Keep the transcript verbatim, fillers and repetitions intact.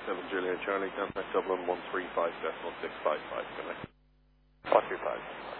seven Juliet Charlie, contact Dublin one three five decimal six five five, connect. one three five.